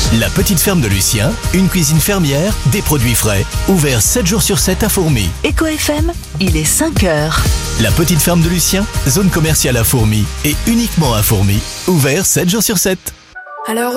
La petite ferme de Lucien, une cuisine fermière, des produits frais. Ouvert 7 jours sur 7 à Fourmies. Eco FM, il est 5h. La petite ferme de Lucien, zone commerciale à Fourmies et uniquement à Fourmies. Ouvert 7 jours sur 7. Alors